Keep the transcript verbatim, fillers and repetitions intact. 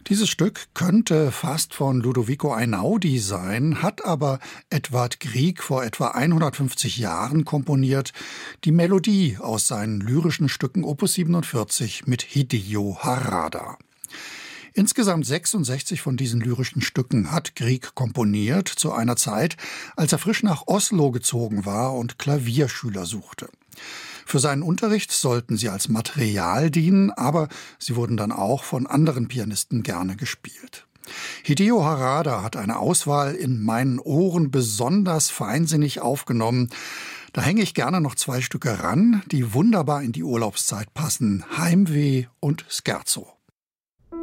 Dieses Stück könnte fast von Ludovico Einaudi sein, hat aber Edvard Grieg vor etwa hundertfünfzig Jahren komponiert, die Melodie aus seinen lyrischen Stücken Opus siebenundvierzig mit Hideo Harada. Insgesamt sechsundsechzig von diesen lyrischen Stücken hat Grieg komponiert, zu einer Zeit, als er frisch nach Oslo gezogen war und Klavierschüler suchte. Für seinen Unterricht sollten sie als Material dienen, aber sie wurden dann auch von anderen Pianisten gerne gespielt. Hideo Harada hat eine Auswahl in meinen Ohren besonders feinsinnig aufgenommen. Da hänge ich gerne noch zwei Stücke ran, die wunderbar in die Urlaubszeit passen: Heimweh und Scherzo.